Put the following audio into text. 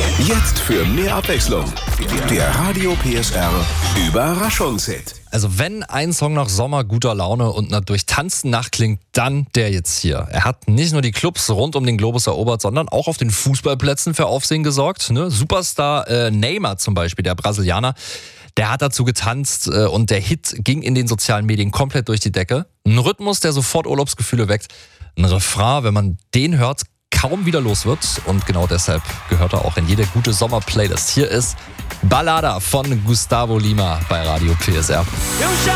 Jetzt für mehr Abwechslung. Der Radio PSR Überraschungshit. Also wenn ein Song nach Sommer, guter Laune und einer durchtanzten Nacht klingt, dann der jetzt hier. Er hat nicht nur die Clubs rund um den Globus erobert, sondern auch auf den Fußballplätzen für Aufsehen gesorgt. Ne? Superstar Neymar zum Beispiel, der Brasilianer, der hat dazu getanzt und der Hit ging in den sozialen Medien komplett durch die Decke. Ein Rhythmus, der sofort Urlaubsgefühle weckt. Ein Refrain, wenn man den hört, kaum wieder los wird. Und genau deshalb gehört er auch in jede gute Sommer-Playlist. Hier ist Ballada von Gustavo Lima bei Radio PSR.